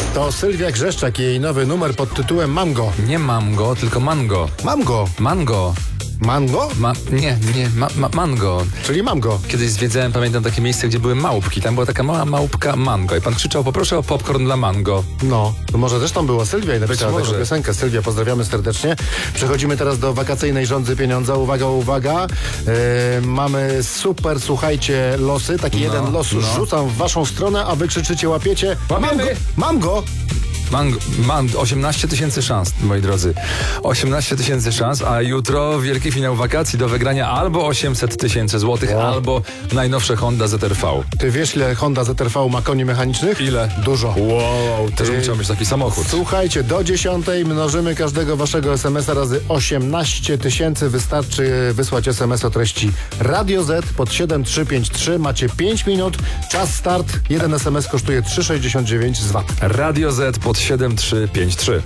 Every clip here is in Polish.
To Sylwia Grzeszczak i jej nowy numer pod tytułem Mango. Nie Mamgo, tylko Mango. Mango. Mango. Mango? Mango. Czyli Mango. Kiedyś zwiedzałem, pamiętam, takie miejsce, gdzie były małpki. Tam była taka mała małpka Mango. I pan krzyczał, poproszę o popcorn dla Mango. No, to może też tam była Sylwia i napisała taką może. piosenkę. Sylwia, pozdrawiamy serdecznie. Przechodzimy teraz do wakacyjnej rządzy pieniądza. Uwaga, uwaga. Mamy super, słuchajcie, losy. Taki jeden los rzucam w waszą stronę, a wy krzyczycie, łapiecie. Łapiemy. Mango. 18 tysięcy szans, moi drodzy. 18 tysięcy szans, a jutro wielki finał wakacji do wygrania albo 800 tysięcy złotych, albo najnowsze Honda ZR-V. Ty wiesz, ile Honda ZR-V ma koni mechanicznych? Ile? Dużo. Wow, też bym chciał mieć taki samochód. Słuchajcie, do 10 mnożymy każdego waszego SMS-a razy 18 tysięcy. Wystarczy wysłać SMS o treści Radio Z pod 7353. Macie 5 minut. Czas start. Jeden SMS kosztuje 3,69 z VAT. Radio Z pod 7353.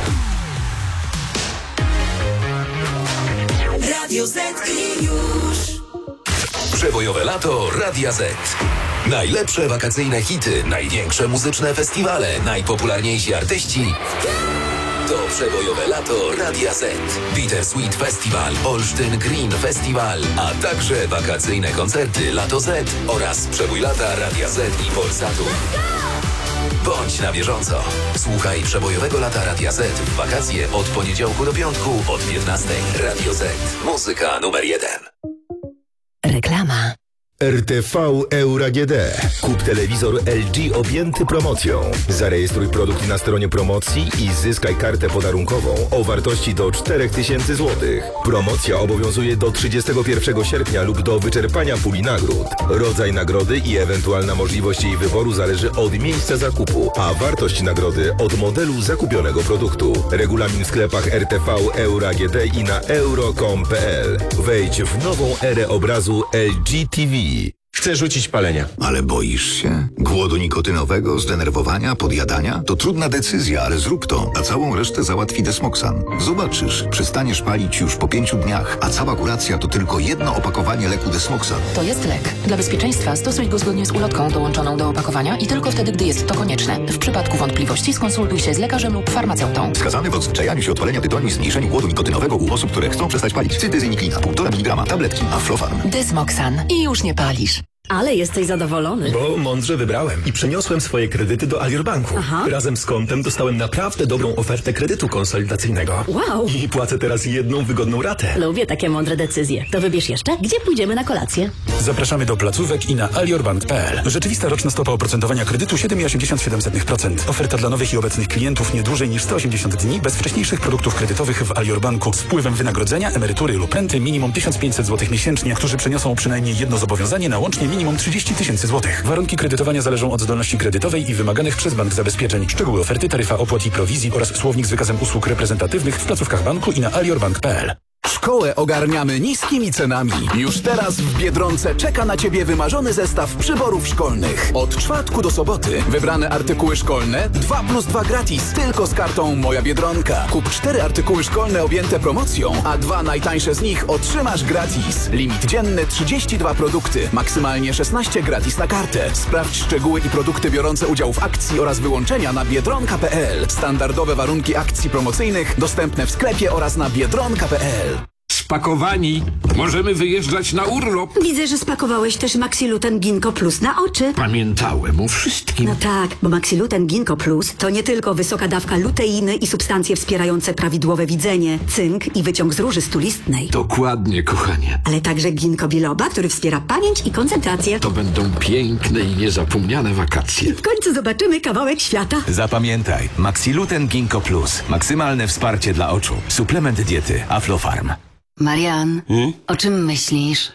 Radio Z i już. Przebojowe lato Radia Z. Najlepsze wakacyjne hity, największe muzyczne festiwale, najpopularniejsi artyści. To przebojowe lato Radia Z. Bittersweet Festival, Olsztyn Green Festival, a także wakacyjne koncerty Lato Z oraz przebój lata Radia Z i Polsatu. Bądź na bieżąco. Słuchaj przebojowego lata Radia Z w wakacje od poniedziałku do piątku od 15. Radio Z. Muzyka numer 1. Reklama. RTV Euro AGD. Kup telewizor LG objęty promocją. Zarejestruj produkt na stronie promocji i zyskaj kartę podarunkową o wartości do 4000 zł. Promocja obowiązuje do 31 sierpnia lub do wyczerpania puli nagród. Rodzaj nagrody i ewentualna możliwość jej wyboru zależy od miejsca zakupu, a wartość nagrody od modelu zakupionego produktu. Regulamin w sklepach RTV Euro AGD i na euro.com.pl. Wejdź w nową erę obrazu LG TV. Chcę rzucić palenia. Ale boisz się? Głodu nikotynowego, zdenerwowania, podjadania? To trudna decyzja, ale zrób to, a całą resztę załatwi Desmoxan. Zobaczysz, przestaniesz palić już po 5 dniach, a cała kuracja to tylko jedno opakowanie leku Desmoxan. To jest lek. Dla bezpieczeństwa stosuj go zgodnie z ulotką dołączoną do opakowania i tylko wtedy, gdy jest to konieczne. W przypadku wątpliwości skonsultuj się z lekarzem lub farmaceutą. Wskazany w odzwyczajaniu się od palenia tytoniu i zmniejszeniu głodu nikotynowego u osób, które chcą przestać palić. Cytyzyniklina, 1,5 mg, tabletki, Aflofarm. Desmoxan. I już nie palisz. Ale jesteś zadowolony. Bo mądrze wybrałem i przeniosłem swoje kredyty do Alior Banku. Razem z kontem dostałem naprawdę dobrą ofertę kredytu konsolidacyjnego. Wow! I płacę teraz jedną wygodną ratę. Lubię takie mądre decyzje. To wybierz jeszcze, gdzie pójdziemy na kolację. Zapraszamy do placówek i na aliorbank.pl. Rzeczywista roczna stopa oprocentowania kredytu 7,87%. Oferta dla nowych i obecnych klientów nie dłużej niż 180 dni bez wcześniejszych produktów kredytowych w Alior Banku z wpływem wynagrodzenia, emerytury lub renty minimum 1500 zł miesięcznie, którzy przeniosą przynajmniej jedno zobowiązanie na łącznie minimum 30 tysięcy złotych. Warunki kredytowania zależą od zdolności kredytowej i wymaganych przez bank zabezpieczeń. Szczegóły oferty, taryfa opłat i prowizji oraz słownik z wykazem usług reprezentatywnych w placówkach banku i na aliorbank.pl. Szkołę ogarniamy niskimi cenami. Już teraz w Biedronce czeka na Ciebie wymarzony zestaw przyborów szkolnych. Od czwartku do soboty wybrane artykuły szkolne 2+2 gratis. Tylko z kartą Moja Biedronka. Kup 4 artykuły szkolne objęte promocją, a 2 najtańsze z nich otrzymasz gratis. Limit dzienny 32 produkty. Maksymalnie 16 gratis na kartę. Sprawdź szczegóły i produkty biorące udział w akcji oraz wyłączenia na biedronka.pl. Standardowe warunki akcji promocyjnych dostępne w sklepie oraz na biedronka.pl. Spakowani. Możemy wyjeżdżać na urlop. Widzę, że spakowałeś też Maxiluten Ginkgo Plus na oczy. Pamiętałem o wszystkim. No tak, bo Maxiluten Ginkgo Plus to nie tylko wysoka dawka luteiny i substancje wspierające prawidłowe widzenie, cynk i wyciąg z róży stulistnej. Dokładnie, kochanie. Ale także ginkgo biloba, który wspiera pamięć i koncentrację. To będą piękne i niezapomniane wakacje. W końcu zobaczymy kawałek świata. Zapamiętaj, Maxiluten Ginkgo Plus. Maksymalne wsparcie dla oczu. Suplement diety Aflofarm. Marian, o czym myślisz?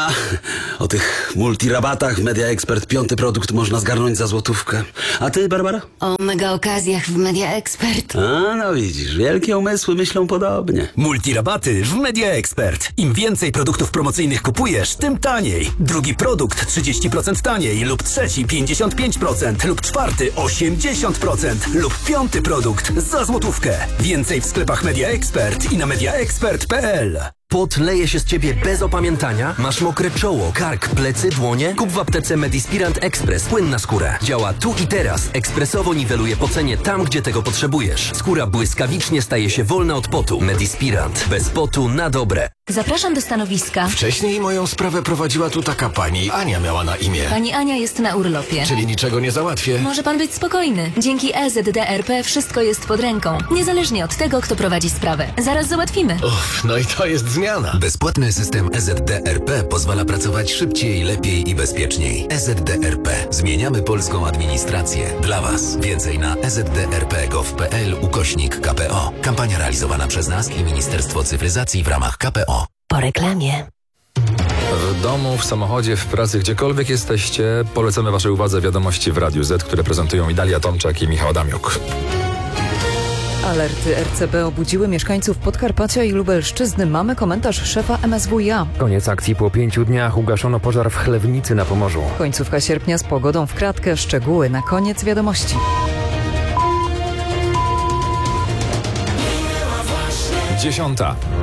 O tych multirabatach w Media Expert 5. produkt można zgarnąć za złotówkę. A ty, Barbara? O mega okazjach w Media Expert. No widzisz, wielkie umysły myślą podobnie. Multirabaty w Media Expert. Im więcej produktów promocyjnych kupujesz, tym taniej. Drugi produkt 30% taniej lub trzeci 55% lub czwarty 80% lub 5. produkt za złotówkę. Więcej w sklepach Media Expert i na mediaexpert.pl. Pot leje się z ciebie bez opamiętania? Masz mokre czoło, kark, plecy, dłonie? Kup w aptece Medispirant Express płyn na skórę. Działa tu i teraz. Ekspresowo niweluje pocenie tam, gdzie tego potrzebujesz. Skóra błyskawicznie staje się wolna od potu. Medispirant. Bez potu na dobre. Zapraszam do stanowiska. Wcześniej moją sprawę prowadziła tu taka pani. Ania miała na imię. Pani Ania jest na urlopie. Czyli niczego nie załatwię. Może pan być spokojny. Dzięki EZDRP wszystko jest pod ręką. Niezależnie od tego, kto prowadzi sprawę. Zaraz załatwimy. Uff, no i to jest zmiana. Bezpłatny system EZDRP pozwala pracować szybciej, lepiej i bezpieczniej. EZDRP. Zmieniamy polską administrację. Dla Was. Więcej na ezdrp.gov.pl/KPO. Kampania realizowana przez nas i Ministerstwo Cyfryzacji w ramach KPO. Po reklamie. W domu, w samochodzie, w pracy, gdziekolwiek jesteście, polecamy Waszej uwadze wiadomości w Radiu Z, które prezentują Idalia Tomczak i Michał Adamiuk. Alerty RCB obudziły mieszkańców Podkarpacia i Lubelszczyzny. Mamy komentarz szefa MSWiA. Koniec akcji po 5 dniach. Ugaszono pożar w Chlewnicy na Pomorzu. Końcówka sierpnia z pogodą w kratkę. Szczegóły na koniec wiadomości. 10.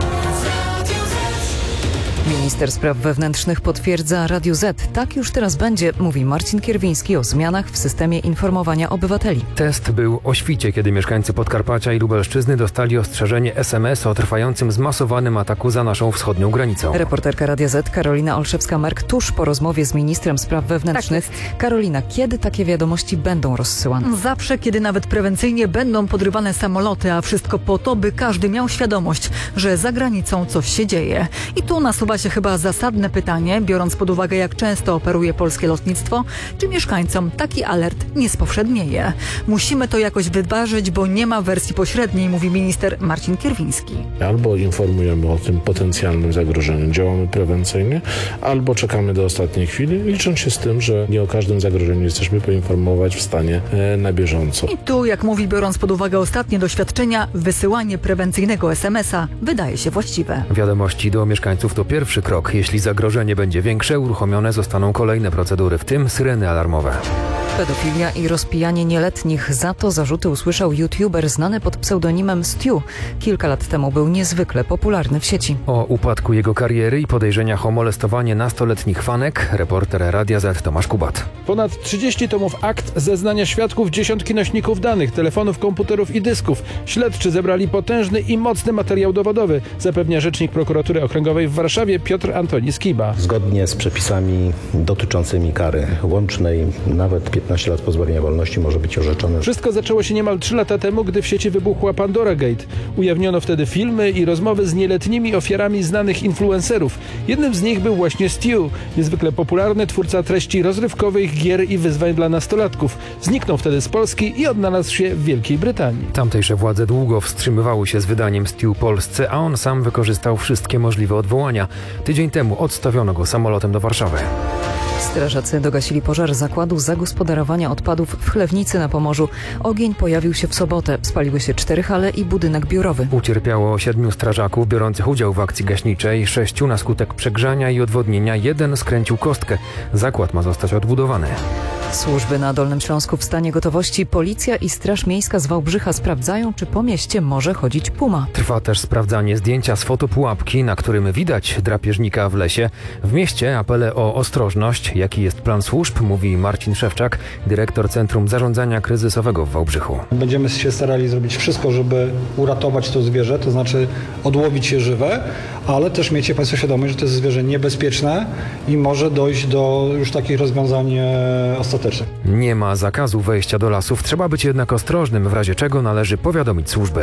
Minister Spraw Wewnętrznych potwierdza Radiu Z. Tak już teraz będzie, mówi Marcin Kierwiński o zmianach w systemie informowania obywateli. Test był o świcie, kiedy mieszkańcy Podkarpacia i Lubelszczyzny dostali ostrzeżenie SMS o trwającym zmasowanym ataku za naszą wschodnią granicą. Reporterka Radia Z Karolina Olszewska-Merk tuż po rozmowie z ministrem spraw wewnętrznych. Tak. Karolina, kiedy takie wiadomości będą rozsyłane? Zawsze, kiedy nawet prewencyjnie będą podrywane samoloty, a wszystko po to, by każdy miał świadomość, że za granicą coś się dzieje. I tu nasuwa się chyba zasadne pytanie, biorąc pod uwagę, jak często operuje polskie lotnictwo, czy mieszkańcom taki alert nie spowszednieje. Musimy to jakoś wyważyć, bo nie ma wersji pośredniej, mówi minister Marcin Kierwiński. Albo informujemy o tym potencjalnym zagrożeniu, działamy prewencyjnie, albo czekamy do ostatniej chwili, licząc się z tym, że nie o każdym zagrożeniu jesteśmy poinformować w stanie na bieżąco. I tu, jak mówi, biorąc pod uwagę ostatnie doświadczenia, wysyłanie prewencyjnego SMS-a wydaje się właściwe. Wiadomości do mieszkańców to pierwszy krok. Jeśli zagrożenie będzie większe, uruchomione zostaną kolejne procedury, w tym syreny alarmowe. Pedofilia i rozpijanie nieletnich. Za to zarzuty usłyszał youtuber znany pod pseudonimem Stu. Kilka lat temu był niezwykle popularny w sieci. O upadku jego kariery i podejrzeniach o molestowanie nastoletnich fanek reporter Radia Z Tomasz Kubat. Ponad 30 tomów akt, zeznania świadków, dziesiątki nośników danych, telefonów, komputerów i dysków. Śledczy zebrali potężny i mocny materiał dowodowy, zapewnia rzecznik prokuratury okręgowej w Warszawie Piotr Antoni Skiba. Zgodnie z przepisami dotyczącymi kary łącznej, nawet 15 lat pozbawienia wolności może być orzeczone. Wszystko zaczęło się niemal 3 lata temu, gdy w sieci wybuchła Pandora Gate. Ujawniono wtedy filmy i rozmowy z nieletnimi ofiarami znanych influencerów. Jednym z nich był właśnie Stu, niezwykle popularny twórca treści rozrywkowych, gier i wyzwań dla nastolatków. Zniknął wtedy z Polski i odnalazł się w Wielkiej Brytanii. Tamtejsze władze długo wstrzymywały się z wydaniem Stu Polsce, a on sam wykorzystał wszystkie możliwe odwołania. Tydzień temu odstawiono go samolotem do Warszawy. Strażacy dogasili pożar zakładu zagospodarowania odpadów w Chlewnicy na Pomorzu. Ogień pojawił się w sobotę. Spaliły się 4 hale i budynek biurowy. Ucierpiało 7 strażaków biorących udział w akcji gaśniczej. 6 na skutek przegrzania i odwodnienia. 1 skręcił kostkę. Zakład ma zostać odbudowany. Służby na Dolnym Śląsku w stanie gotowości. Policja i Straż Miejska z Wałbrzycha sprawdzają, czy po mieście może chodzić puma. Trwa też sprawdzanie zdjęcia z fotopułapki, na którym widać drapieżnika w lesie. W mieście apele o ostrożność. Jaki jest plan służb, mówi Marcin Szewczak, dyrektor Centrum Zarządzania Kryzysowego w Wałbrzychu. Będziemy się starali zrobić wszystko, żeby uratować to zwierzę, to znaczy odłowić je żywe, ale też miejcie Państwo świadomość, że to jest zwierzę niebezpieczne i może dojść do już takich rozwiązań ostatecznych. Nie ma zakazu wejścia do lasów, trzeba być jednak ostrożnym, w razie czego należy powiadomić służby.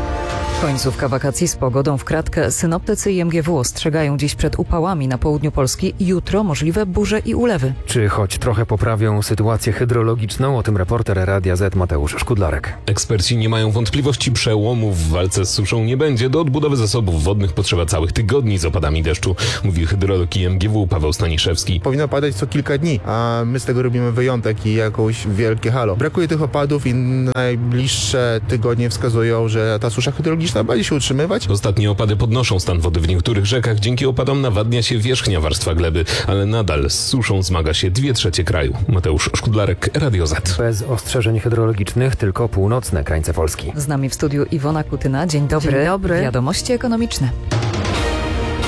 Końcówka wakacji z pogodą w kratkę. Synoptycy i MGW ostrzegają dziś przed upałami na południu Polski. Jutro możliwe burze i ulewy. Czy choć trochę poprawią sytuację hydrologiczną? O tym reporter Radia Z Mateusz Szkudlarek. Eksperci nie mają wątpliwości, przełomu w walce z suszą nie będzie. Do odbudowy zasobów wodnych potrzeba całych tygodni z opadami deszczu, mówi hydrolog i MGW Paweł Staniszewski. Powinno padać co kilka dni, a my z tego robimy wyjątek i jakąś wielkie halo. Brakuje tych opadów i najbliższe tygodnie wskazują, że ta susza hydrologiczna będzie się utrzymywać. Ostatnie opady podnoszą stan wody w niektórych rzekach. Dzięki opadom nawadnia się wierzchnia warstwa gleby, ale nadal z suszą zmaga się 2/3 kraju. Mateusz Szkudlarek, Radio Z. Bez ostrzeżeń hydrologicznych, tylko północne krańce Polski. Z nami w studiu Iwona Kutyna. Dzień dobry. Dzień dobry. Wiadomości ekonomiczne.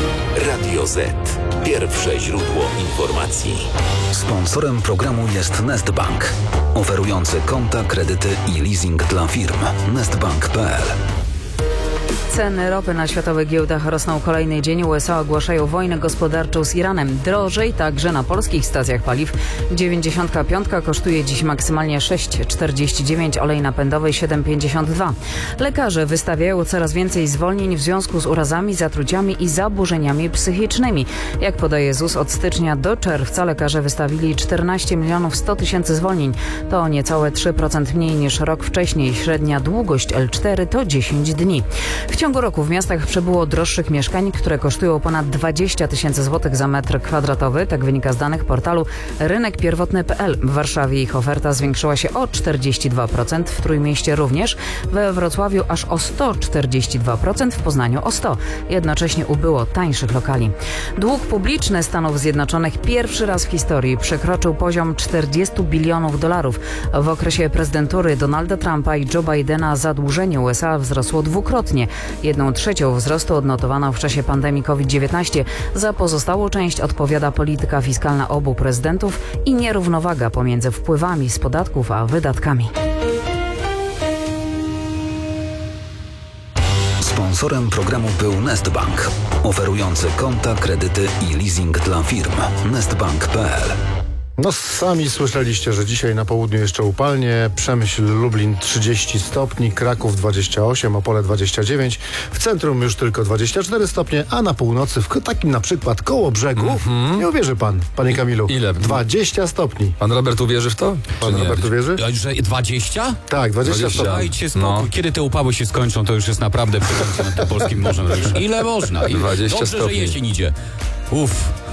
Radio Z. Pierwsze źródło informacji. Sponsorem programu jest Nestbank, oferujący konta, kredyty i leasing dla firm. Nestbank.pl. Ceny ropy na światowych giełdach rosną kolejny dzień. USA ogłaszają wojnę gospodarczą z Iranem. Drożej także na polskich stacjach paliw. 95 kosztuje dziś maksymalnie 6,49, olej napędowy 7,52. Lekarze wystawiają coraz więcej zwolnień w związku z urazami, zatruciami i zaburzeniami psychicznymi. Jak podaje ZUS, od stycznia do czerwca lekarze wystawili 14 100 000 zwolnień. To niecałe 3% mniej niż rok wcześniej. Średnia długość L4 to 10 dni. W ciągu roku w miastach przybyło droższych mieszkań, które kosztują ponad 20 000 złotych za metr kwadratowy. Tak wynika z danych portalu rynekpierwotny.pl. W Warszawie ich oferta zwiększyła się o 42%, w Trójmieście również, we Wrocławiu aż o 142%, w Poznaniu o 100%. Jednocześnie ubyło tańszych lokali. Dług publiczny Stanów Zjednoczonych pierwszy raz w historii przekroczył poziom 40 bilionów dolarów. W okresie prezydentury Donalda Trumpa i Joe Bidena zadłużenie USA wzrosło dwukrotnie. 1/3 wzrostu odnotowano w czasie pandemii COVID-19. Za pozostałą część odpowiada polityka fiskalna obu prezydentów i nierównowaga pomiędzy wpływami z podatków a wydatkami. Sponsorem programu był Nestbank, oferujący konta, kredyty i leasing dla firm. Nestbank.pl. No sami słyszeliście, że dzisiaj na południu jeszcze upalnie. Przemyśl, Lublin 30 stopni, Kraków 28, Opole 29, w centrum już tylko 24 stopnie, a na północy w takim na przykład Kołobrzegu, nie uwierzy pan, panie Kamilu, ile? 20 stopni. Pan Robert uwierzy w to? Pan Robert uwierzy? Że 20? Tak, 20 stopni. Dajcie spokój. Kiedy te upały się skończą, to już jest naprawdę przejęcie nad tym polskim morzem. Ile można? 20 Dobrze, stopni. że jesień idzie. Uff.